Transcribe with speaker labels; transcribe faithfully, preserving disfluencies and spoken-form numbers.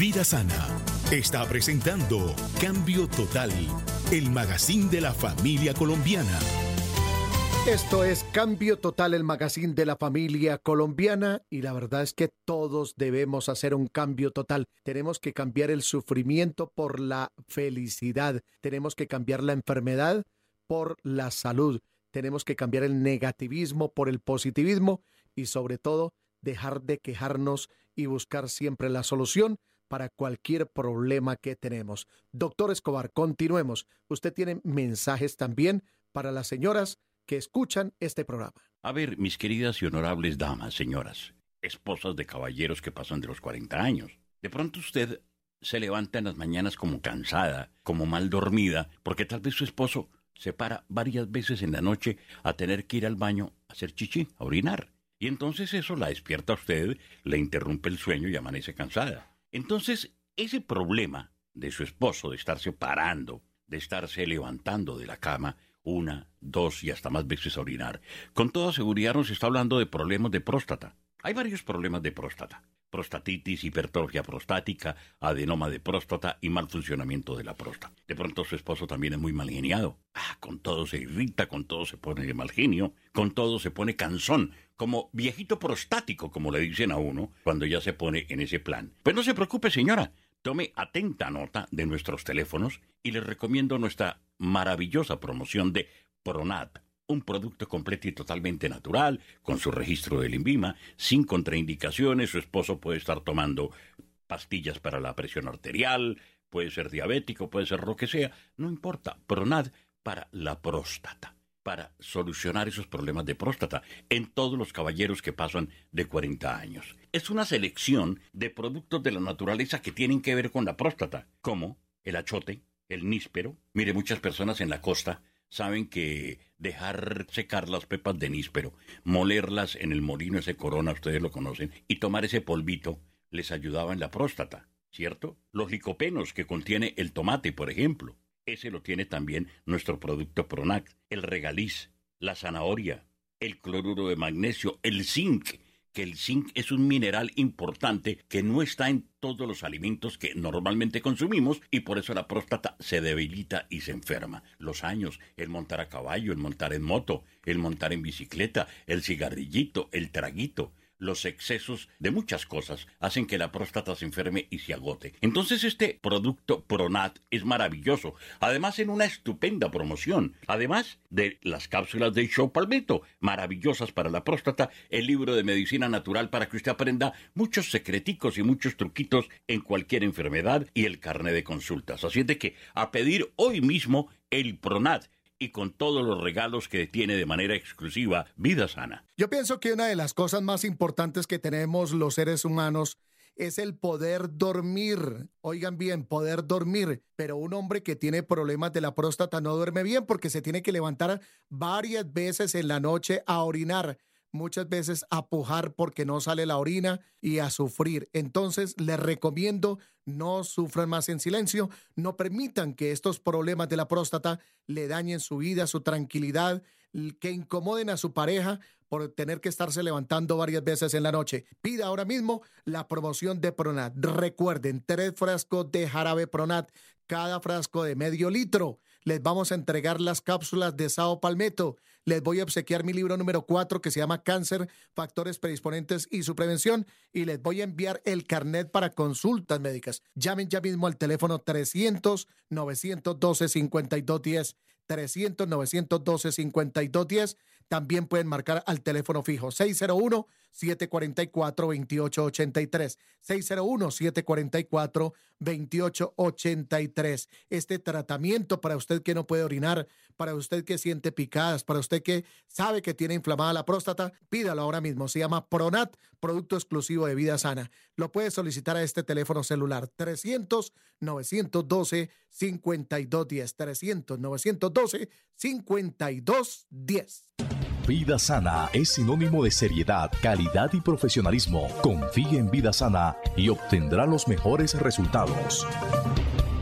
Speaker 1: Vida Sana está presentando Cambio Total, el magazine de la familia colombiana.
Speaker 2: Esto es Cambio Total, el magazine de la familia colombiana, y la verdad es que todos debemos hacer un cambio total. Tenemos que cambiar el sufrimiento por la felicidad, tenemos que cambiar la enfermedad por la salud, tenemos que cambiar el negativismo por el positivismo y sobre todo dejar de quejarnos y buscar siempre la solución para cualquier problema que tenemos. Doctor Escobar, continuemos. Usted tiene mensajes también para las señoras que escuchan este programa.
Speaker 3: A ver, mis queridas y honorables damas, señoras, esposas de caballeros que pasan de los cuarenta años. De pronto usted se levanta en las mañanas como cansada, como mal dormida, porque tal vez su esposo se para varias veces en la noche a tener que ir al baño a hacer chichi, a orinar. Y entonces eso la despierta a usted, le interrumpe el sueño y amanece cansada. Entonces, ese problema de su esposo de estarse parando, de estarse levantando de la cama una, dos y hasta más veces a orinar, con toda seguridad nos está hablando de problemas de próstata. Hay varios problemas de próstata: prostatitis, hipertrofia prostática, adenoma de próstata y mal funcionamiento de la próstata. De pronto su esposo también es muy mal geniado. Ah, con todo se irrita, con todo se pone de mal genio, con todo se pone cansón, como viejito prostático, como le dicen a uno, cuando ya se pone en ese plan. Pues no se preocupe, señora. Tome atenta nota de nuestros teléfonos y les recomiendo nuestra maravillosa promoción de Pronat, un producto completo y totalmente natural, con su registro del INVIMA, sin contraindicaciones. Su esposo puede estar tomando pastillas para la presión arterial, puede ser diabético, puede ser lo que sea, no importa. Pronat para la próstata, para solucionar esos problemas de próstata en todos los caballeros que pasan de cuarenta años. Es una selección de productos de la naturaleza que tienen que ver con la próstata, como el achote, el níspero. Mire, muchas personas en la costa saben que dejar secar las pepas de níspero, molerlas en el molino ese Corona, ustedes lo conocen, y tomar ese polvito les ayudaba en la próstata, ¿cierto? Los licopenos que contiene el tomate, por ejemplo, ese lo tiene también nuestro producto Pronat. El regaliz, la zanahoria, el cloruro de magnesio, el zinc, que el zinc es un mineral importante que no está en todos los alimentos que normalmente consumimos y por eso la próstata se debilita y se enferma. Los años, el montar a caballo, el montar en moto, el montar en bicicleta, el cigarrillito, el traguito, los excesos de muchas cosas hacen que la próstata se enferme y se agote. Entonces este producto Pronat es maravilloso, además en una estupenda promoción, además de las cápsulas de Show Palmetto, maravillosas para la próstata, el libro de medicina natural para que usted aprenda muchos secreticos y muchos truquitos en cualquier enfermedad y el carnet de consultas. Así es de que a pedir hoy mismo el Pronat, y con todos los regalos que tiene de manera exclusiva Vida Sana.
Speaker 2: Yo pienso que una de las cosas más importantes que tenemos los seres humanos es el poder dormir. Oigan bien, poder dormir. Pero un hombre que tiene problemas de la próstata no duerme bien porque se tiene que levantar varias veces en la noche a orinar. Muchas veces a pujar porque no sale la orina y a sufrir. Entonces les recomiendo no sufran más en silencio, no permitan que estos problemas de la próstata le dañen su vida, su tranquilidad, que incomoden a su pareja por tener que estarse levantando varias veces en la noche. Pida ahora mismo la promoción de Pronat. Recuerden, tres frascos de jarabe Pronat, cada frasco de medio litro. Les vamos a entregar las cápsulas de Sao Palmetto. Les voy a obsequiar mi libro número cuatro que se llama Cáncer, Factores Predisponentes y su Prevención. Y les voy a enviar el carnet para consultas médicas. Llamen ya mismo al teléfono trescientos, novecientos doce, cincuenta y dos diez. trescientos, novecientos doce, cincuenta y dos diez. También pueden marcar al teléfono fijo seis cero uno, siete cuatro cuatro, dos ocho ocho tres. seis cero uno, siete cuatro cuatro, dos ocho ocho tres. Este tratamiento para usted que no puede orinar, para usted que siente picadas, para usted que sabe que tiene inflamada la próstata, pídalo ahora mismo. Se llama Pronat, producto exclusivo de Vida Sana. Lo puede solicitar a este teléfono celular trescientos, novecientos doce, cincuenta y dos diez. trescientos, novecientos doce, cincuenta y dos diez.
Speaker 1: Vida Sana es sinónimo de seriedad, calidad y profesionalismo. Confíe en Vida Sana y obtendrá los mejores resultados.